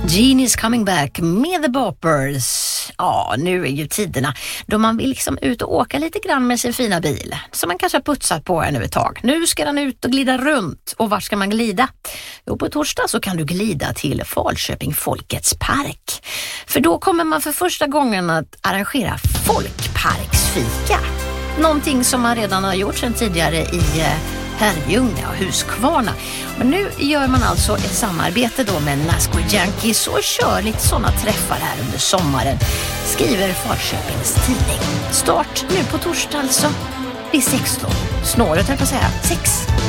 Genie's coming back med The Boppers. Ja, nu är ju tiderna då man vill liksom ut och åka lite grann med sin fina bil som man kanske har putsat på ännu ett tag. Nu ska den ut och glida runt. Och var ska man glida? Jo, på torsdag så kan du glida till Falköping Folkets park. För då kommer man för första gången att arrangera folkparksfika. Någonting som man redan har gjort sedan tidigare i Herrljunga och Huskvarna. Men nu gör man alltså ett samarbete då med Nasco Yankees och kör lite sådana träffar här under sommaren, skriver Falköpings tidning. Start nu på torsdag alltså vid 16. Snåret höll på att säga 6.